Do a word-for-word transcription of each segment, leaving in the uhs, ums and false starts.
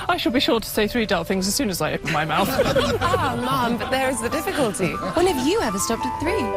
I shall be sure to say three dull things as soon as I open my mouth. Ah, Mom, but there is the difficulty. When have you ever stopped at three?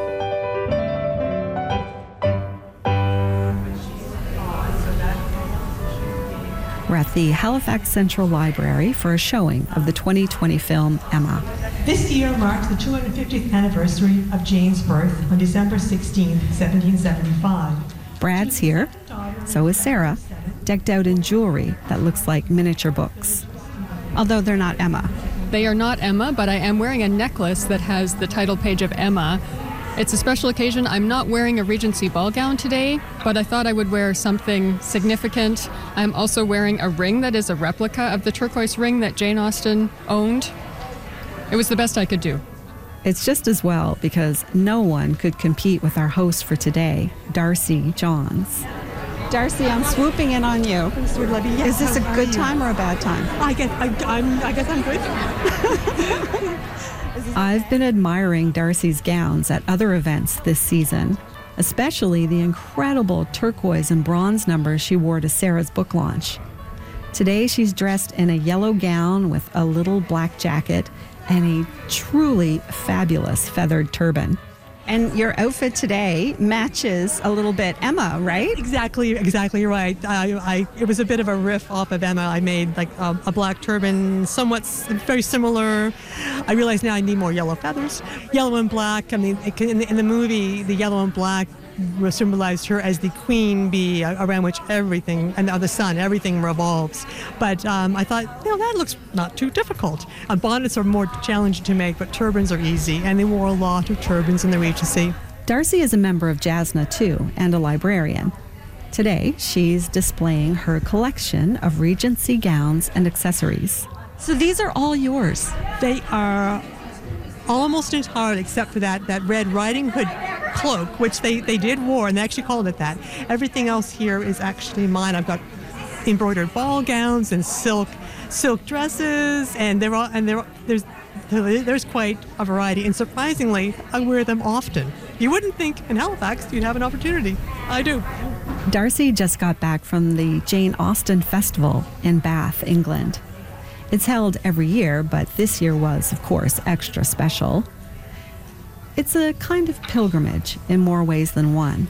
We're at the Halifax Central Library for a showing of the twenty twenty film Emma. This year marks the two hundred fiftieth anniversary of Jane's birth on December sixteenth, seventeen seventy-five. Brad's here, so is Sarah, decked out in jewelry that looks like miniature books. Although they're not Emma. They are not Emma, but I am wearing a necklace that has the title page of Emma. It's a special occasion. I'm not wearing a Regency ball gown today, but I thought I would wear something significant. I'm also wearing a ring that is a replica of the turquoise ring that Jane Austen owned. It was the best I could do. It's just as well because no one could compete with our host for today, Darcy Johns. Darcy, I'm swooping in on you. Is this a good time or a bad time? I guess, I, I'm, I guess I'm good. I've been admiring Darcy's gowns at other events this season, especially the incredible turquoise and bronze numbers she wore to Sarah's book launch. Today she's dressed in a yellow gown with a little black jacket and a truly fabulous feathered turban. And your outfit today matches a little bit Emma, right? Exactly, exactly right. I, I, it was a bit of a riff off of Emma. I made like a, a black turban, somewhat s- very similar. I realize now I need more yellow feathers. Yellow and black, I mean, it, in, the, in the movie, the yellow and black symbolized her as the queen bee around which everything, and the sun, everything revolves. But um, I thought, you know, that looks not too difficult. Uh, bonnets are more challenging to make, but turbans are easy, and they wore a lot of turbans in the Regency. Darcy is a member of Jasna too, and a librarian. Today, she's displaying her collection of Regency gowns and accessories. So these are all yours? They are almost entirely, except for that, that Red Riding Hood cloak, which they, they did wear, and they actually called it that. Everything else here is actually mine. I've got embroidered ball gowns and silk silk dresses, and they're all, and they're, there's there's quite a variety. And surprisingly, I wear them often. You wouldn't think in Halifax you'd have an opportunity. I do. Darcy just got back from the Jane Austen Festival in Bath, England. It's held every year, but this year was, of course, extra special. It's a kind of pilgrimage in more ways than one.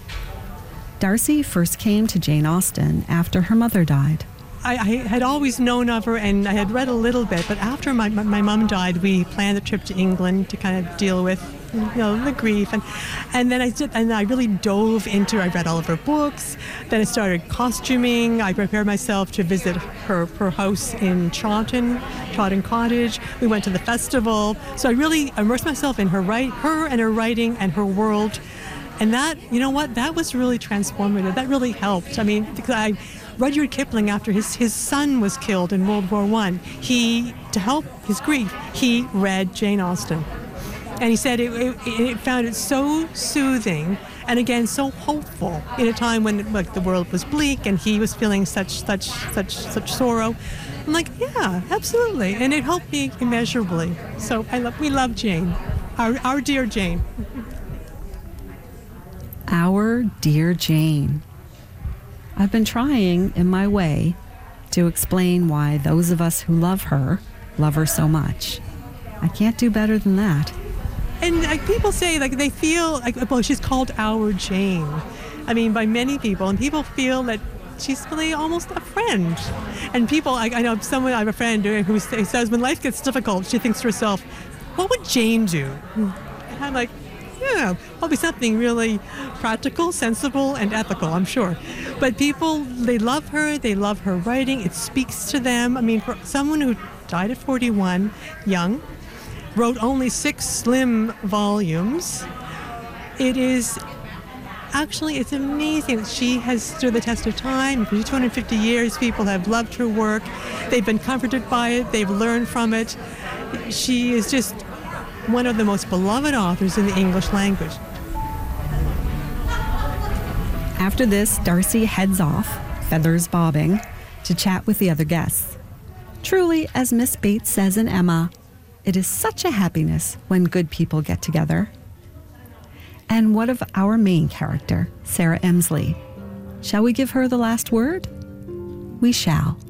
Darcy first came to Jane Austen after her mother died. I, I had always known of her, and I had read a little bit, but after my, my, my mom died, we planned a trip to England to kind of deal with, you know, the grief. And, and then I did, and I really dove into, I read all of her books. Then I started costuming. I prepared myself to visit her, her house in Chawton, Chawton Cottage. We went to the festival. So I really immersed myself in her, write, her and her writing and her world. And that, you know what, that was really transformative. That really helped. I mean, because I, Rudyard Kipling, after his, his son was killed in World War One, he, to help his grief, he read Jane Austen. And he said it, it, it found it so soothing and, again, so hopeful in a time when, like, the world was bleak and he was feeling such, such, such, such sorrow. I'm like, yeah, absolutely. And it helped me immeasurably. So I love, we love Jane, our, our dear Jane. Our dear Jane. I've been trying, in my way, to explain why those of us who love her love her so much. I can't do better than that. And like, people say, like, they feel like, well, she's called our Jane. I mean, by many people, and people feel that she's really almost a friend. And people, I, I know someone, I have a friend who says when life gets difficult, she thinks to herself, what would Jane do? And I'm like, yeah, probably something really practical, sensible, and ethical, I'm sure. But people, they love her, they love her writing, it speaks to them. I mean, for someone who died at forty-one, young, wrote only six slim volumes, it is, actually, it's amazing that she has stood the test of time. For two hundred fifty years, people have loved her work, they've been comforted by it, they've learned from it. She is just one of the most beloved authors in the English language. After this, Darcy heads off, feathers bobbing, to chat with the other guests. Truly, as Miss Bates says in Emma, it is such a happiness when good people get together. And what of our main character, Sarah Emsley? Shall we give her the last word? We shall.